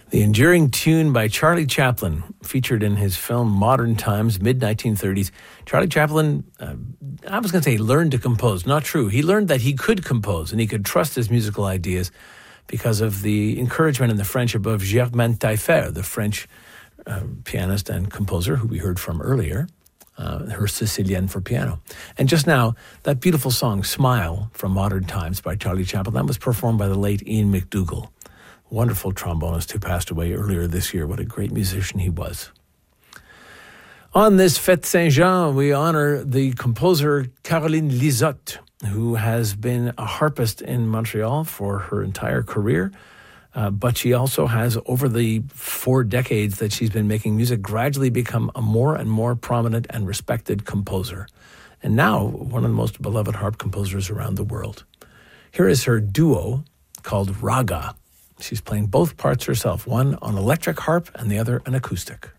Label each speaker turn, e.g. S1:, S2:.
S1: The enduring tune by Charlie Chaplin, featured in his film Modern Times, mid-1930s. Charlie Chaplin, I was going to say learned to compose. Not true. He learned that he could compose and he could trust his musical ideas because of the encouragement and the friendship of Germaine Taillefer, the French pianist and composer who we heard from earlier, her Sicilienne for piano. And just now, that beautiful song, Smile, from Modern Times by Charlie Chaplin, that was performed by the late Ian McDougall. Wonderful trombonist who passed away earlier this year. What a great musician he was. On this Fête Saint-Jean, we honor the composer Caroline Lizotte, who has been a harpist in Montreal for her entire career. But she also has, over the 4 decades that she's been making music, gradually become a more and more prominent and respected composer. And now, one of the most beloved harp composers around the world. Here is her duo called Raga. She's playing both parts herself, one on electric harp and the other an acoustic.